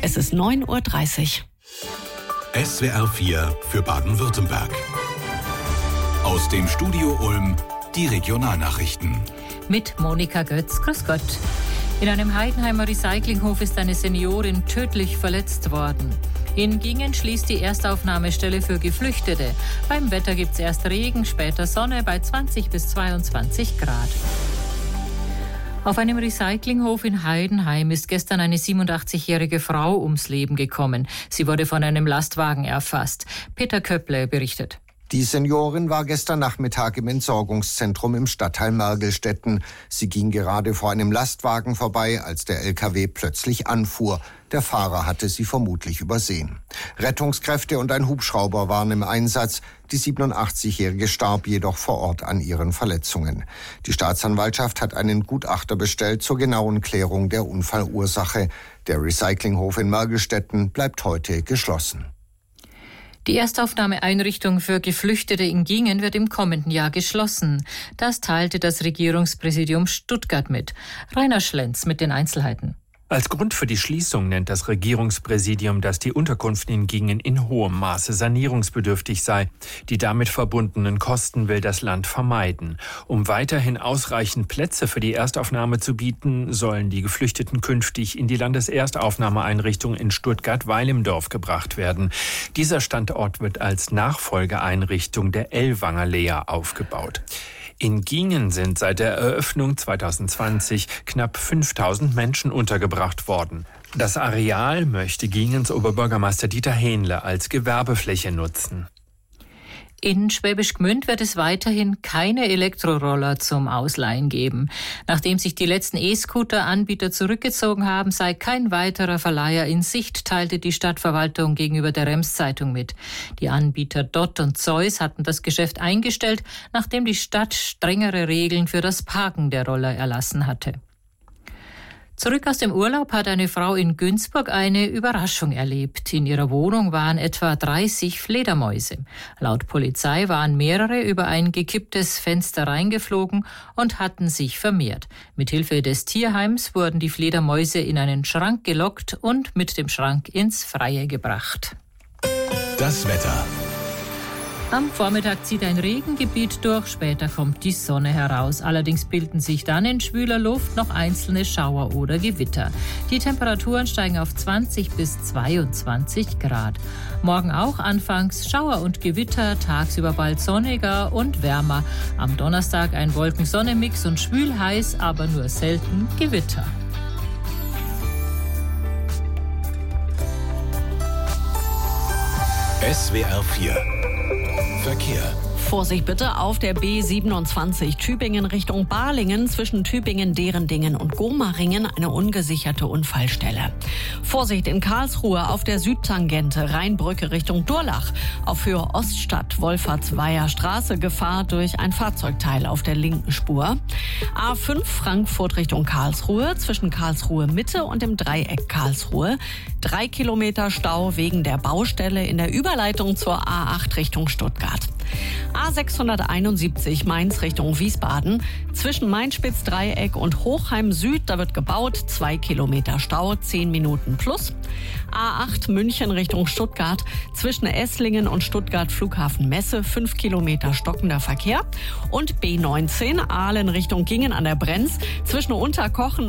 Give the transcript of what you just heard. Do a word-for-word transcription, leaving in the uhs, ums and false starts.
Es ist neun Uhr dreißig. S W R vier für Baden-Württemberg. Aus dem Studio Ulm die Regionalnachrichten. Mit Monika Götz. Grüß Gott. In einem Heidenheimer Recyclinghof ist eine Seniorin tödlich verletzt worden. In Gingen schließt die Erstaufnahmestelle für Geflüchtete. Beim Wetter gibt's erst Regen, später Sonne bei zwanzig bis zweiundzwanzig Grad. Auf einem Recyclinghof in Heidenheim ist gestern eine siebenundachtzigjährige Frau ums Leben gekommen. Sie wurde von einem Lastwagen erfasst. Peter Köpple berichtet. Die Seniorin war gestern Nachmittag im Entsorgungszentrum im Stadtteil Mergelstetten. Sie ging gerade vor einem Lastwagen vorbei, als der L K W plötzlich anfuhr. Der Fahrer hatte sie vermutlich übersehen. Rettungskräfte und ein Hubschrauber waren im Einsatz. Die siebenundachtzigjährige starb jedoch vor Ort an ihren Verletzungen. Die Staatsanwaltschaft hat einen Gutachter bestellt zur genauen Klärung der Unfallursache. Der Recyclinghof in Mergelstetten bleibt heute geschlossen. Die Erstaufnahmeeinrichtung für Geflüchtete in Gingen wird im kommenden Jahr geschlossen. Das teilte das Regierungspräsidium Stuttgart mit. Rainer Schlenz mit den Einzelheiten. Als Grund für die Schließung nennt das Regierungspräsidium, dass die Unterkunft in Gingen in hohem Maße sanierungsbedürftig sei. Die damit verbundenen Kosten will das Land vermeiden. Um weiterhin ausreichend Plätze für die Erstaufnahme zu bieten, sollen die Geflüchteten künftig in die Landeserstaufnahmeeinrichtung in Stuttgart-Weilimdorf gebracht werden. Dieser Standort wird als Nachfolgeeinrichtung der Ellwanger Lea aufgebaut. In Gingen sind seit der Eröffnung zweitausendzwanzig knapp fünftausend Menschen untergebracht worden. Das Areal möchte Gingens Oberbürgermeister Dieter Hähnle als Gewerbefläche nutzen. In Schwäbisch Gmünd wird es weiterhin keine Elektroroller zum Ausleihen geben. Nachdem sich die letzten E-Scooter-Anbieter zurückgezogen haben, sei kein weiterer Verleiher in Sicht, teilte die Stadtverwaltung gegenüber der Rems-Zeitung mit. Die Anbieter Dott und Zeus hatten das Geschäft eingestellt, nachdem die Stadt strengere Regeln für das Parken der Roller erlassen hatte. Zurück aus dem Urlaub hat eine Frau in Günzburg eine Überraschung erlebt. In ihrer Wohnung waren etwa dreißig Fledermäuse. Laut Polizei waren mehrere über ein gekipptes Fenster reingeflogen und hatten sich vermehrt. Mithilfe des Tierheims wurden die Fledermäuse in einen Schrank gelockt und mit dem Schrank ins Freie gebracht. Das Wetter. Am Vormittag zieht ein Regengebiet durch, später kommt die Sonne heraus. Allerdings bilden sich dann in schwüler Luft noch einzelne Schauer oder Gewitter. Die Temperaturen steigen auf zwanzig bis zweiundzwanzig Grad. Morgen auch anfangs Schauer und Gewitter, tagsüber bald sonniger und wärmer. Am Donnerstag ein Wolken-Sonne-Mix und schwül heiß, aber nur selten Gewitter. S W R vier Verkehr. Vorsicht bitte auf der B siebenundzwanzig Tübingen Richtung Balingen zwischen Tübingen, Derendingen und Gomaringen eine ungesicherte Unfallstelle. Vorsicht in Karlsruhe auf der Südtangente Rheinbrücke Richtung Durlach. Auf Höhe Oststadt Wolfertsweiher Straße Gefahr durch ein Fahrzeugteil auf der linken Spur. A fünf Frankfurt Richtung Karlsruhe zwischen Karlsruhe Mitte und dem Dreieck Karlsruhe. Drei Kilometer Stau wegen der Baustelle in der Überleitung zur A acht Richtung Stuttgart. A sechshunderteinundsiebzig Mainz Richtung Wiesbaden. Zwischen Mainspitz-Dreieck und Hochheim Süd, da wird gebaut. Zwei Kilometer Stau, zehn Minuten plus. A acht München Richtung Stuttgart. Zwischen Esslingen und Stuttgart Flughafen Messe. Fünf Kilometer stockender Verkehr. Und B neunzehn Aalen Richtung Gingen an der Brenz. Zwischen Unterkochen